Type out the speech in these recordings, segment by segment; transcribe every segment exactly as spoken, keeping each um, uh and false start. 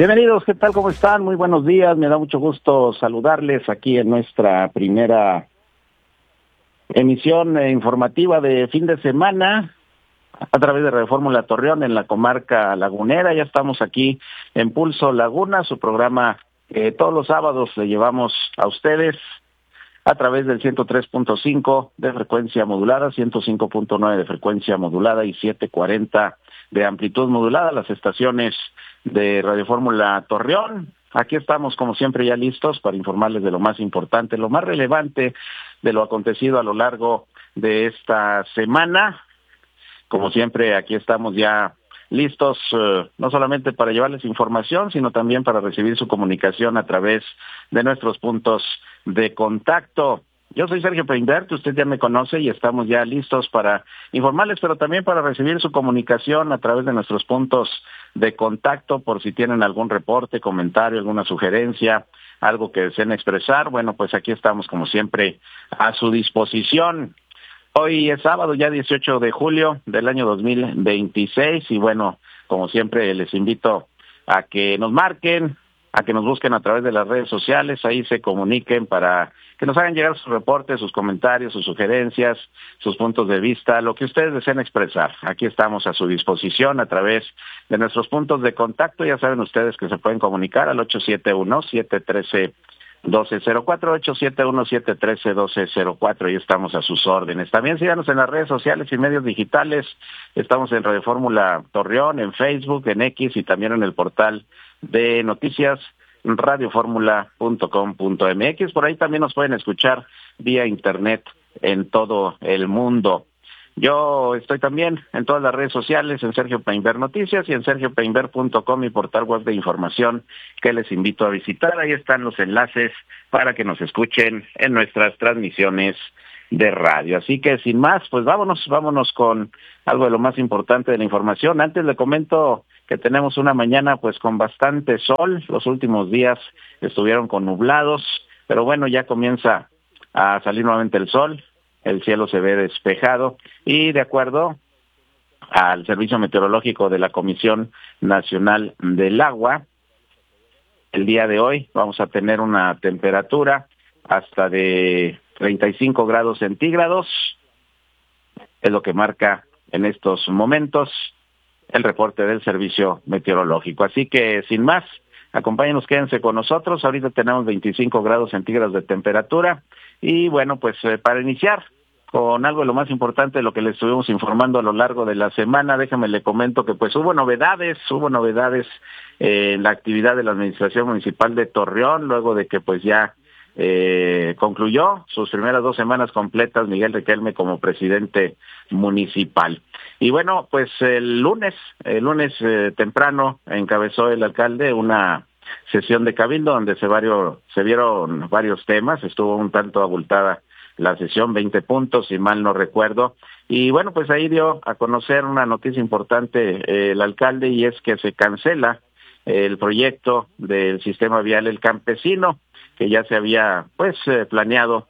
Bienvenidos, ¿qué tal? ¿Cómo están? Muy buenos días, me da mucho gusto saludarles aquí en nuestra primera emisión informativa de fin de semana a través de Radio Fórmula Torreón en la comarca lagunera. Ya estamos aquí en Pulso Laguna, su programa que todos los sábados le llevamos a ustedes a través del ciento tres punto cinco de frecuencia modulada, ciento cinco punto nueve de frecuencia modulada y setecientos cuarenta de amplitud modulada, las estaciones de Radio Fórmula Torreón. Aquí estamos, como siempre, ya listos para informarles de lo más importante, lo más relevante de lo acontecido a lo largo de esta semana. Como siempre, aquí estamos ya listos, uh, no solamente para llevarles información, sino también para recibir su comunicación a través de nuestros puntos de contacto. Yo soy Sergio Peinbert, usted ya me conoce y estamos ya listos para informarles, pero también para recibir su comunicación a través de nuestros puntos de contacto por si tienen algún reporte, comentario, alguna sugerencia, algo que deseen expresar. Bueno, pues aquí estamos como siempre a su disposición. Hoy es sábado, ya dieciocho de julio del año dos mil veintiséis y bueno, como siempre les invito a que nos marquen, a que nos busquen a través de las redes sociales, ahí se comuniquen para que nos hagan llegar sus reportes, sus comentarios, sus sugerencias, sus puntos de vista, lo que ustedes deseen expresar. Aquí estamos a su disposición a través de nuestros puntos de contacto. Ya saben ustedes que se pueden comunicar al ocho siete uno, siete uno tres, uno dos cero cuatro, ocho siete uno, siete uno tres, uno dos cero cuatro, y estamos a sus órdenes. También síganos en las redes sociales y medios digitales. Estamos en Radio Fórmula Torreón, en Facebook, en X y también en el portal de noticias radio fórmula punto com punto m x. Por ahí también nos pueden escuchar vía internet en todo el mundo. Yo estoy también en todas las redes sociales, en Sergio Peinbert Noticias y en sergio peinbert punto com, mi portal web de información que les invito a visitar. Ahí están los enlaces para que nos escuchen en nuestras transmisiones de radio. Así que sin más, pues vámonos, vámonos con algo de lo más importante de la información. Antes le comento que tenemos una mañana pues con bastante sol. Los últimos días estuvieron con nublados, pero bueno, ya comienza a salir nuevamente el sol. El cielo se ve despejado y de acuerdo al Servicio Meteorológico de la Comisión Nacional del Agua, el día de hoy vamos a tener una temperatura hasta de treinta y cinco grados centígrados, es lo que marca en estos momentos el reporte del Servicio Meteorológico. Así que sin más, acompáñenos, quédense con nosotros. Ahorita tenemos veinticinco grados centígrados de temperatura y bueno, pues eh, para iniciar con algo de lo más importante de lo que les estuvimos informando a lo largo de la semana, déjame le comento que pues hubo novedades, hubo novedades eh, en la actividad de la Administración Municipal de Torreón, luego de que pues ya eh, concluyó sus primeras dos semanas completas Miguel Riquelme como presidente municipal. Y bueno, pues el lunes, el lunes eh, temprano encabezó el alcalde una sesión de cabildo donde se, varios, se vieron varios temas, estuvo un tanto abultada la sesión, veinte puntos, si mal no recuerdo, y bueno, pues ahí dio a conocer una noticia importante eh, el alcalde, y es que se cancela el proyecto del sistema vial El Campesino, que ya se había pues eh, planeado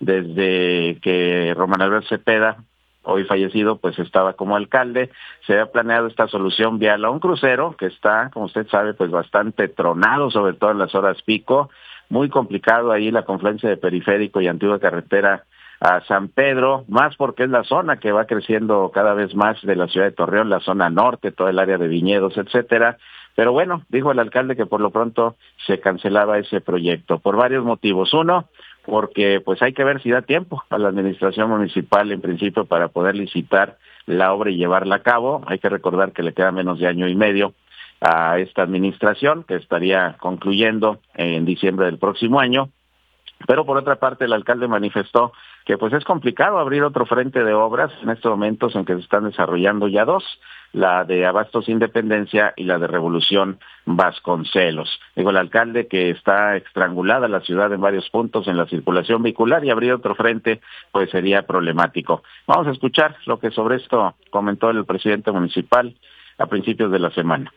desde que Román Alberto Cepeda, hoy fallecido, pues estaba como alcalde. Se había planeado esta solución vial a un crucero que está, como usted sabe, pues bastante tronado, sobre todo en las horas pico, muy complicado ahí la confluencia de Periférico y Antigua Carretera a San Pedro, más porque es la zona que va creciendo cada vez más de la ciudad de Torreón, la zona norte, todo el área de viñedos, etcétera. Pero bueno, dijo el alcalde que por lo pronto se cancelaba ese proyecto por varios motivos. Uno, porque pues hay que ver si da tiempo a la administración municipal en principio para poder licitar la obra y llevarla a cabo. Hay que recordar que le queda menos de año y medio a esta administración, que estaría concluyendo en diciembre del próximo año. Pero por otra parte el alcalde manifestó que pues es complicado abrir otro frente de obras en estos momentos en que se están desarrollando ya dos, la de Abastos Independencia y la de Revolución Vasconcelos. Dijo el alcalde que está estrangulada la ciudad en varios puntos en la circulación vehicular y abrir otro frente pues sería problemático. Vamos a escuchar lo que sobre esto comentó el presidente municipal a principios de la semana.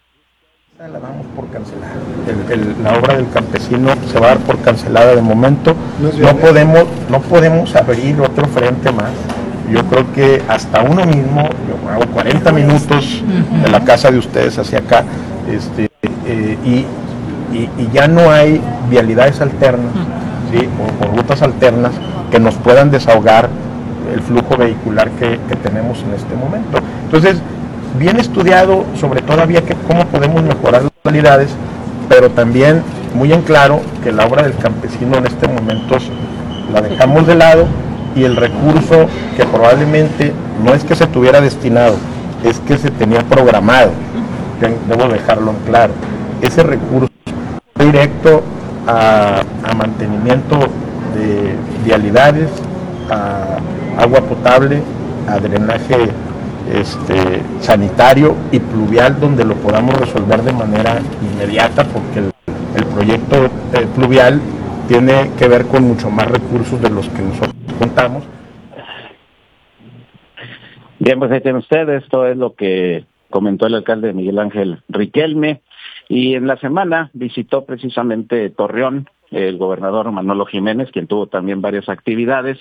La damos por cancelada. El, el, la obra del campesino se va a dar por cancelada de momento. No, no podemos, no podemos abrir otro frente más. Yo creo que hasta uno mismo, yo hago cuarenta minutos de la casa de ustedes hacia acá, este, eh, y, y, y ya no hay vialidades alternas, ¿sí? o, o rutas alternas que nos puedan desahogar el flujo vehicular que, que tenemos en este momento. Entonces, bien estudiado sobre todavía que, cómo podemos mejorar las vialidades, pero también muy en claro que la obra del campesino en este momento la dejamos de lado, y el recurso que probablemente no es que se tuviera destinado, es que se tenía programado, debo dejarlo en claro, ese recurso directo a, a mantenimiento de vialidades, a agua potable, a drenaje este, sanitario y pluvial, donde lo podamos resolver de manera inmediata, porque el, el proyecto eh, pluvial tiene que ver con mucho más recursos de los que nosotros contamos. Bien, pues ahí tienen ustedes, esto es lo que comentó el alcalde Miguel Ángel Riquelme, y en la semana visitó precisamente Torreón el gobernador Manolo Jiménez, quien tuvo también varias actividades,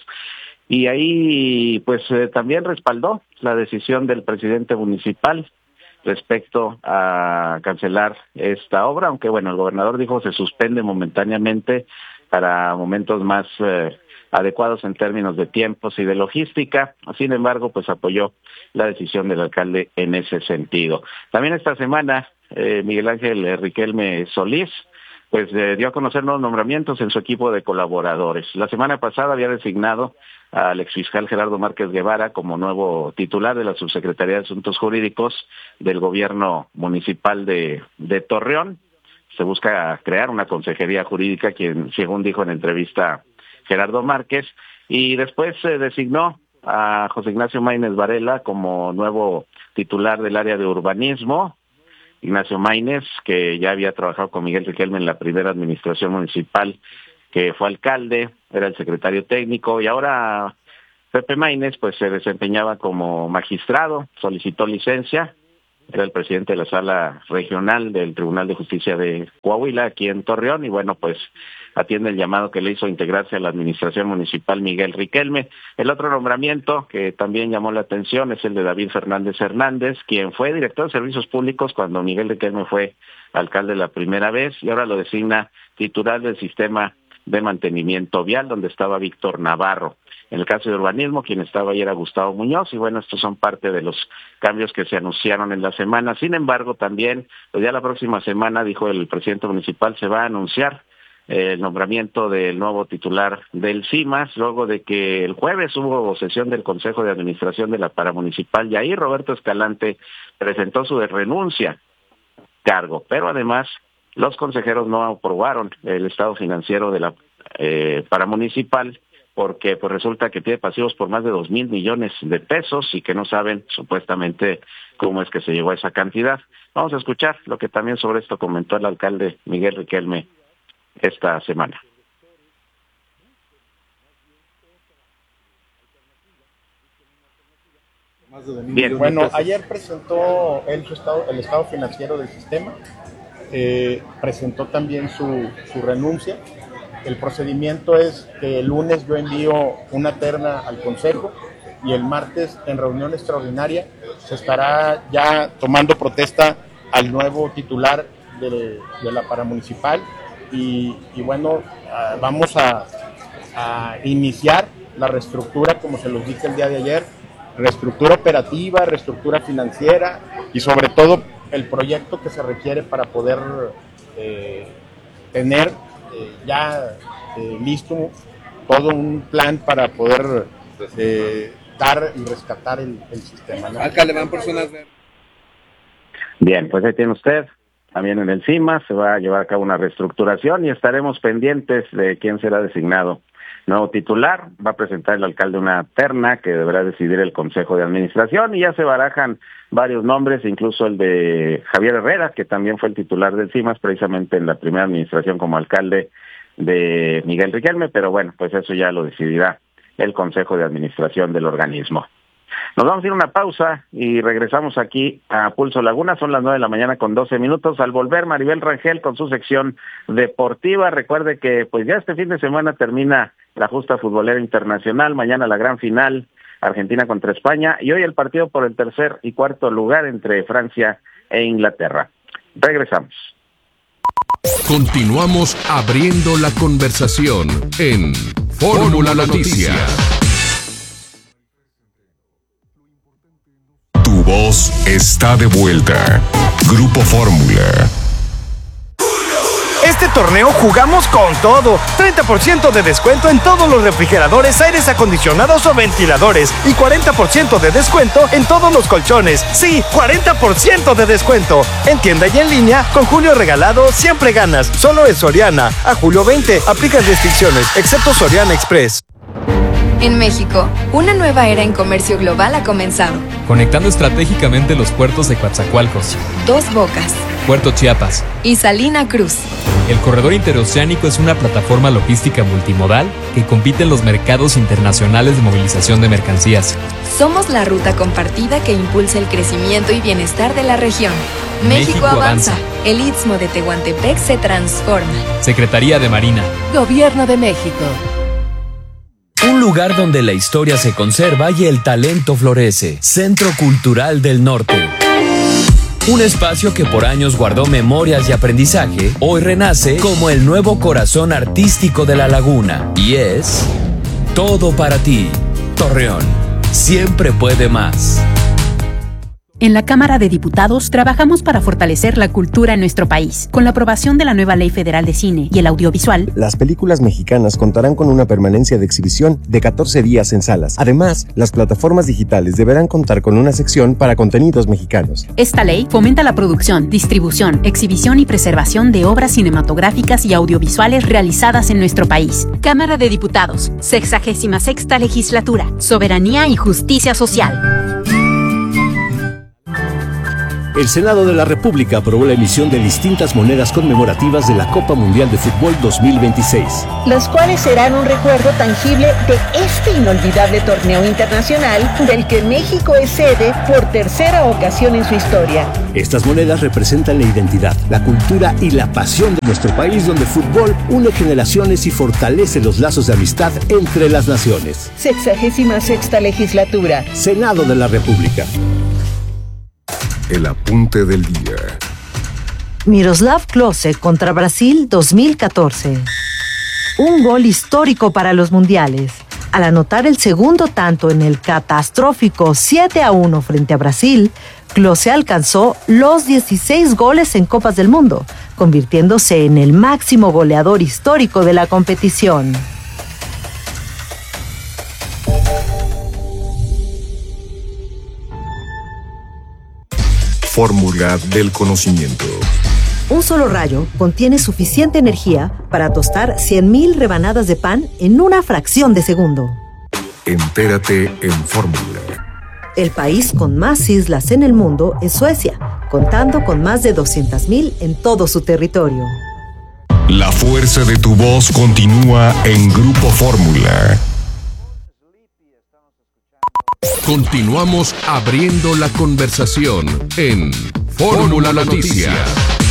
y ahí pues eh, también respaldó la decisión del presidente municipal respecto a cancelar esta obra, aunque bueno, el gobernador dijo se suspende momentáneamente para momentos más eh, adecuados en términos de tiempos y de logística. Sin embargo, pues apoyó la decisión del alcalde en ese sentido. También esta semana, eh, Miguel Ángel Riquelme Solís, pues eh, dio a conocer nuevos nombramientos en su equipo de colaboradores. La semana pasada había designado al exfiscal Gerardo Márquez Guevara como nuevo titular de la Subsecretaría de Asuntos Jurídicos del Gobierno Municipal de, de Torreón. Se busca crear una consejería jurídica, quien, según dijo en entrevista Gerardo Márquez, y después se designó a José Ignacio Maínez Varela como nuevo titular del área de urbanismo. Ignacio Maínez, que ya había trabajado con Miguel Riquelme en la primera administración municipal, que fue alcalde, era el secretario técnico, y ahora Pepe Maínez pues se desempeñaba como magistrado, solicitó licencia, era el presidente de la sala regional del Tribunal de Justicia de Coahuila, aquí en Torreón, y bueno, pues atiende el llamado que le hizo integrarse a la administración municipal Miguel Riquelme. El otro nombramiento que también llamó la atención es el de David Fernández Hernández, quien fue director de Servicios Públicos cuando Miguel Riquelme fue alcalde la primera vez, y ahora lo designa titular del Sistema de Mantenimiento Vial, donde estaba Víctor Navarro. En el caso de urbanismo, quien estaba ahí era Gustavo Muñoz, y bueno, estos son parte de los cambios que se anunciaron en la semana. Sin embargo, también, pues ya la próxima semana, dijo el presidente municipal, se va a anunciar el nombramiento del nuevo titular del CIMAS, luego de que el jueves hubo sesión del Consejo de Administración de la Paramunicipal, y ahí Roberto Escalante presentó su renuncia cargo, pero además los consejeros no aprobaron el estado financiero de la eh, Paramunicipal, porque pues resulta que tiene pasivos por más de dos mil millones de pesos y que no saben supuestamente cómo es que se llegó a esa cantidad. Vamos a escuchar lo que también sobre esto comentó el alcalde Miguel Riquelme esta semana. Bien, bueno, ayer presentó él su estado, el estado financiero del sistema, eh, presentó también su, su renuncia. El procedimiento es que el lunes yo envío una terna al Consejo y el martes en reunión extraordinaria se estará ya tomando protesta al nuevo titular de, de la Paramunicipal y, y bueno, uh, vamos a, a iniciar la reestructura, como se los dije el día de ayer, reestructura operativa, reestructura financiera y sobre todo el proyecto que se requiere para poder eh, tener eh, ya eh, listo todo un plan para poder eh, dar y rescatar el, el sistema, ¿no? Alcalde, van personas de... Bien, pues ahí tiene usted. También en el CIMAS se va a llevar a cabo una reestructuración y estaremos pendientes de quién será designado nuevo titular. Va a presentar el alcalde una terna que deberá decidir el Consejo de Administración y ya se barajan varios nombres, incluso el de Javier Herrera, que también fue el titular del CIMAS precisamente en la primera administración como alcalde de Miguel Riquelme, pero bueno, pues eso ya lo decidirá el Consejo de Administración del organismo. Nos vamos a ir a una pausa y regresamos aquí a Pulso Laguna. Son las nueve de la mañana con doce minutos. Al volver, Maribel Rangel con su sección deportiva. Recuerde que pues ya este fin de semana termina la justa futbolera internacional. Mañana la gran final, Argentina contra España. Y hoy el partido por el tercer y cuarto lugar entre Francia e Inglaterra. Regresamos. Continuamos abriendo la conversación en Fórmula Noticias. Tu voz está de vuelta. Grupo Fórmula. Este torneo jugamos con todo. treinta por ciento de descuento en todos los refrigeradores, aires acondicionados o ventiladores. Y cuarenta por ciento de descuento en todos los colchones. Sí, cuarenta por ciento de descuento. En tienda y en línea, con Julio Regalado siempre ganas. Solo en Soriana. A julio veinte, aplican restricciones, excepto Soriana Express. En México, una nueva era en comercio global ha comenzado. Conectando estratégicamente los puertos de Coatzacoalcos, Dos Bocas, Puerto Chiapas y Salina Cruz. El corredor interoceánico es una plataforma logística multimodal que compite en los mercados internacionales de movilización de mercancías. Somos la ruta compartida que impulsa el crecimiento y bienestar de la región. México, México avanza. avanza. El Istmo de Tehuantepec se transforma. Secretaría de Marina. Gobierno de México. Un lugar donde la historia se conserva y el talento florece. Centro Cultural del Norte. Un espacio que por años guardó memorias y aprendizaje, hoy renace como el nuevo corazón artístico de la laguna. Y es todo para ti. Torreón, siempre puede más. En la Cámara de Diputados trabajamos para fortalecer la cultura en nuestro país. Con la aprobación de la nueva Ley Federal de Cine y el Audiovisual, las películas mexicanas contarán con una permanencia de exhibición de catorce días en salas. Además, las plataformas digitales deberán contar con una sección para contenidos mexicanos. Esta ley fomenta la producción, distribución, exhibición y preservación de obras cinematográficas y audiovisuales realizadas en nuestro país. Cámara de Diputados, sexagésima sexta legislatura, soberanía y justicia social. El Senado de la República aprobó la emisión de distintas monedas conmemorativas de la Copa Mundial de Fútbol dos mil veintiséis. Las cuales serán un recuerdo tangible de este inolvidable torneo internacional del que México es sede por tercera ocasión en su historia. Estas monedas representan la identidad, la cultura y la pasión de nuestro país, donde el fútbol une generaciones y fortalece los lazos de amistad entre las naciones. Sexagésima sexta legislatura. Senado de la República. El apunte del día. Miroslav Klose contra Brasil dos mil catorce. Un gol histórico para los mundiales. Al anotar el segundo tanto en el catastrófico siete a uno frente a Brasil, Klose alcanzó los dieciséis goles en Copas del Mundo, convirtiéndose en el máximo goleador histórico de la competición. Fórmula del conocimiento. Un solo rayo contiene suficiente energía para tostar cien mil rebanadas de pan en una fracción de segundo. Entérate en Fórmula. El país con más islas en el mundo es Suecia, contando con más de doscientas mil en todo su territorio. La fuerza de tu voz continúa en Grupo Fórmula. Continuamos abriendo la conversación en Fórmula Noticias.